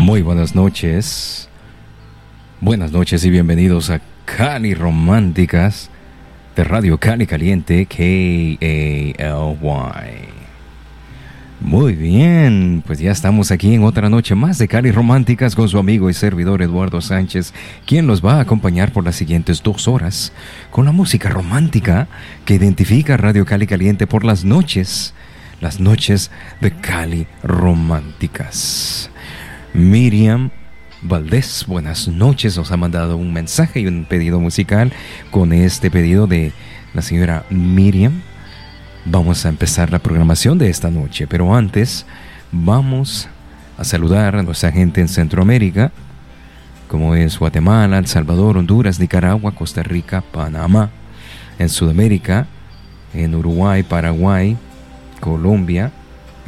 Muy buenas noches. Buenas noches y bienvenidos a Cali Románticas de Radio Cali Caliente, KALY. Muy bien, pues ya estamos aquí en otra noche más de Cali Románticas con su amigo y servidor Eduardo Sánchez, quien los va a acompañar por las siguientes 2 horas con la música romántica que identifica Radio Cali Caliente por las noches de Cali Románticas. Miriam Valdés, buenas noches, nos ha mandado un mensaje y un pedido musical. Con este pedido de la señora Miriam vamos a empezar la programación de esta noche, pero antes vamos a saludar a nuestra gente en Centroamérica, como es Guatemala, El Salvador, Honduras, Nicaragua, Costa Rica, Panamá. En Sudamérica, en Uruguay, Paraguay, Colombia,